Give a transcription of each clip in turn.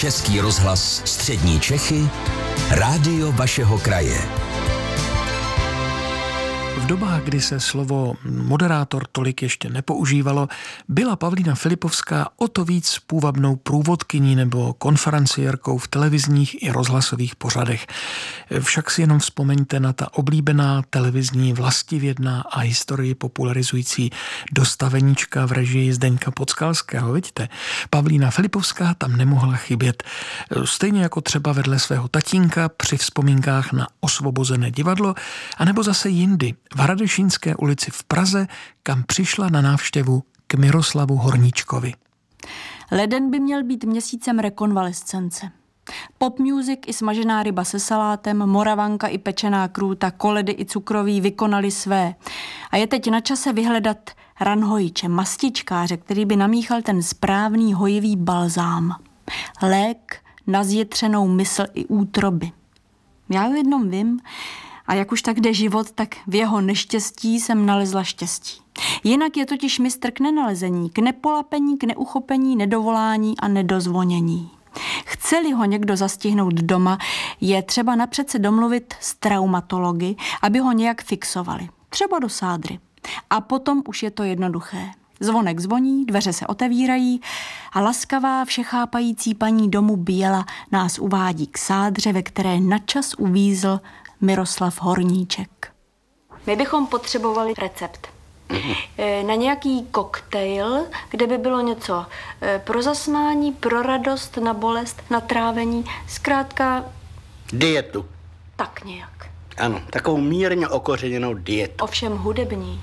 Český rozhlas Střední Čechy, rádio vašeho kraje. V dobách, kdy se slovo moderátor tolik ještě nepoužívalo, byla Pavlína Filipovská o to víc půvabnou průvodkyní nebo konferenciérkou v televizních i rozhlasových pořadech. Však si jenom vzpomeňte na ta oblíbená televizní vlastivědná a historii popularizující dostaveníčka v režii Zdeňka Podskalského. Vidíte, Pavlína Filipovská tam nemohla chybět. Stejně jako třeba vedle svého tatínka při vzpomínkách na Osvobozené divadlo, anebo zase jindy v Hradešínské ulici v Praze, kam přišla na návštěvu k Miroslavu Horníčkovi. Leden by měl být měsícem rekonvalescence. Pop music i smažená ryba se salátem, moravanka i pečená krůta, koledy i cukroví vykonali své. A je teď na čase vyhledat ranhojiče, mastičkáře, který by namíchal ten správný hojivý balzám. Lék na zjetřenou mysl i útroby. Já o jednom vím, a jak už tak jde život, tak v jeho neštěstí jsem nalezla štěstí. Jinak je totiž mistr k nenalezení, k nepolapení, k neuchopení, nedovolání a nedozvonění. Chce-li ho někdo zastihnout doma, je třeba napřed se domluvit s traumatology, aby ho nějak fixovali. Třeba do sádry. A potom už je to jednoduché. Zvonek zvoní, dveře se otevírají a laskavá, všechápající paní domu Běla nás uvádí k sádře, ve které načas uvízl Miroslav Horníček. My bychom potřebovali recept. Na nějaký koktejl, kde by bylo něco pro zasmání, pro radost, na bolest, na trávení, zkrátka... Dietu. Tak nějak. Ano, takovou mírně okořeněnou dietu. Ovšem hudební.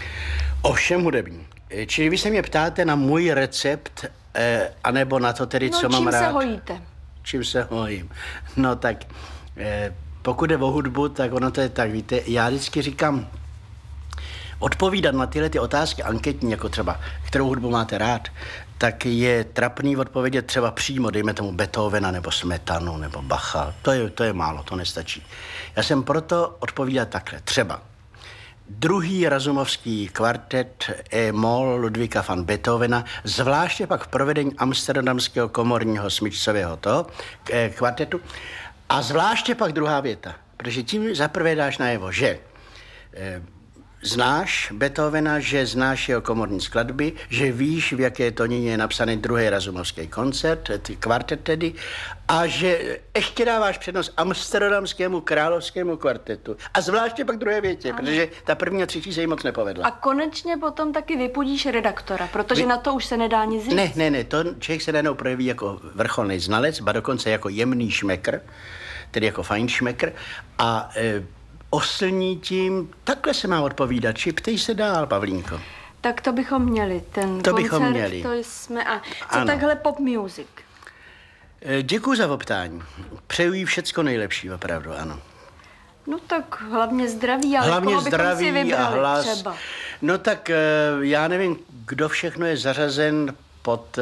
Ovšem hudební. Čili vy se mě ptáte na můj recept, anebo na to tedy, co mám rád? Čím se hojíte? Čím se hojím? No tak... Pokud jde o hudbu, tak ono to je tak, víte, já vždycky říkám, odpovídat na tyhle ty otázky anketní, jako třeba, kterou hudbu máte rád, tak je trapný odpovědět třeba přímo, dejme tomu Beethovena, nebo Smetanu, nebo Bacha. To je málo, to nestačí. Já jsem proto odpovídat takhle. Třeba druhý razumovský kvartet E-moll Ludvíka van Beethovena, zvláště pak v provedení amsterdamského komorního smyčcového kvartetu, a zvláště pak druhá věta, protože tím zaprvé dáš najevo, že znáš Beethovena, že znáš jeho komorní skladby, že víš, v jaké tonině je napsaný druhý razumovský koncert, kvartet tedy, a že ještě dáváš přednost amsterdamskému královskému kvartetu. A zvláště pak druhé větě, ano. Protože ta první a třetí se jí moc nepovedla. A konečně potom taky vypudíš redaktora, protože na to už se nedá nic říct. Ne, to člověk se najednou projeví jako vrcholný znalec, ba dokonce jako jemný šmekr, tedy jako fajnšmekr, a oslní tím, takhle se má odpovídat, či ptej se dál, Pavlínko. Tak to bychom měli, ten to koncert, bychom měli. To jsme, a co ano. Takhle pop music? Děkuji za optání. Přeju jí všecko nejlepší, opravdu, ano. No tak hlavně zdraví, ale hlavně koho bychom si vybrali a hlas. třeba? No tak já nevím, kdo všechno je zařazen pod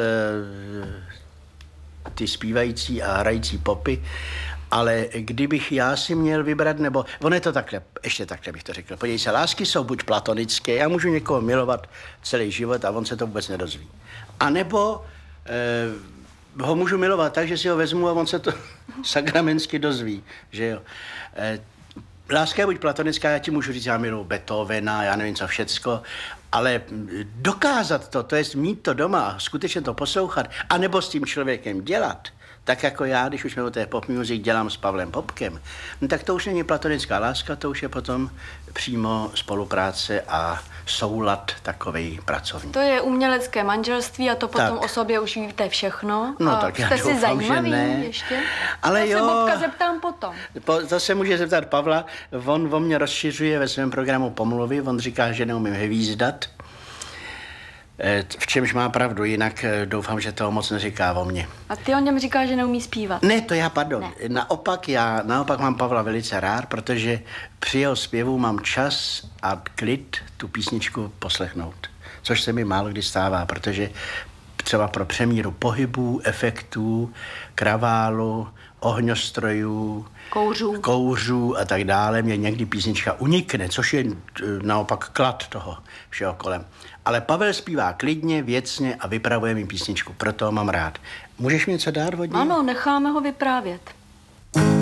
ty zpívající a hrající popy, ale kdybych já si měl vybrat, nebo ono je to takhle, ještě takhle bych to řekl. Podívej se, lásky jsou buď platonické, já můžu někoho milovat celý život a on se to vůbec nedozví. A nebo ho můžu milovat tak, že si ho vezmu a on se to sakramensky dozví, že jo. Láska je buď platonická, já ti můžu říct, já miluji Beethovena, já nevím co všecko, ale dokázat to jest mít to doma, skutečně to poslouchat, anebo s tím člověkem dělat, tak jako já, když už jsme o té pop music dělám s Pavlem Popkem, no tak to už není platonická láska, to už je potom přímo spolupráce a soulad takovej pracovní. To je umělecké manželství a to potom o sobě už víte všechno. No a tak já jste si doufám, zajímavý že ne. ještě? Ale já jo. se Bobka zeptám potom. To se může zeptat Pavla, on o mě rozšiřuje ve svém programu pomluvy, on říká, že neumím hvízdat, v čemž má pravdu, jinak doufám, že toho moc neříká o mně. A ty o něm říkáš, že neumí zpívat? Ne, to já, pardon. Ne. Naopak mám Pavla velice rád, protože při jeho zpěvu mám čas a klid tu písničku poslechnout. Což se mi málo kdy stává, protože třeba pro přemíru pohybů, efektů, kraválu, ohňostrojů, kouřů a tak dále. Mě někdy písnička unikne, což je naopak klad toho všeho kolem. Ale Pavel zpívá klidně, věcně a vypravuje mi písničku, proto ho mám rád. Můžeš mi něco dát, Vodní? Ano, necháme ho vyprávět.